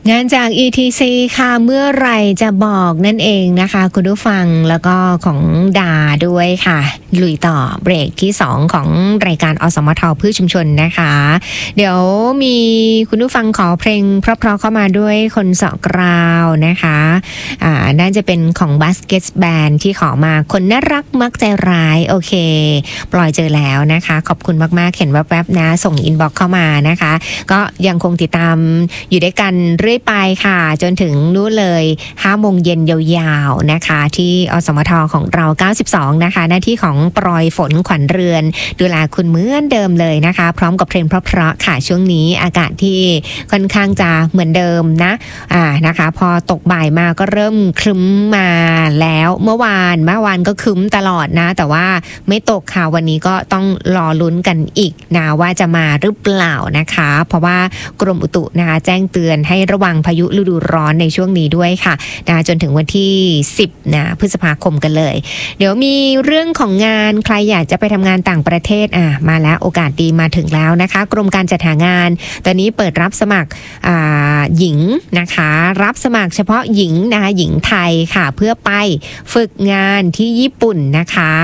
งานจาก ETC ค่ะเมื่อไหร่จะบอกนั่นเองนะคะคุณผู้ฟังแล้วก็ของดาด้วยค่ะลุยต่อเบรกที่2ของรายการอสมทเพื่อชุมชนนะคะเดี๋ยวมีคุณผู้ฟังขอเพลงเพราะๆเข้ามาด้วยคนเสาะกราวนะคะน่าจะเป็นของ Basket Band ที่ขอมาคนน่ารักมักใจร้ายโอเคปล่อยเจอแล้วนะคะขอบคุณมากๆเห็นแวบๆนะส่งอินบ็อกซ์เข้ามานะคะก็ยังคงติดตามอยู่ด้วยกันเรื่อยไปค่ะจนถึงนู้นเลย5 โมงเย็นยาวๆนะคะที่อสมทของเรา92นะคะหน้าที่ของปรอยฝนขวัญเรือนดูแลคุณเหมือนเดิมเลยนะคะพร้อมกับเพลงเพราะๆค่ะช่วงนี้อากาศที่ค่อนข้างจะเหมือนเดิมนะนะคะพอตกบ่ายมาก็เริ่มครึ้มมาแล้วเมื่อวานก็ครึ้มตลอดนะแต่ว่าไม่ตกค่ะวันนี้ก็ต้องรอลุ้นกันอีกนะว่าจะมาหรือเปล่านะคะเพราะว่ากรมอุตุนะคะแจ้งเตือนให้ระวังพายุฤดูร้อนในช่วงนี้ด้วยค่ะนะจนถึงวันที่10นะพฤษภาคมกันเลยเดี๋ยวมีเรื่องของงานใครอยากจะไปทำงานต่างประเทศมาแล้วโอกาสดีมาถึงแล้วนะคะกรมการจัดหางานตอนนี้เปิดรับสมัครหญิงนะคะรับสมัครเฉพาะหญิงนะคะหญิงไทยค่ะเพื่อไปฝึกงานที่ญี่ปุ่นนะคะ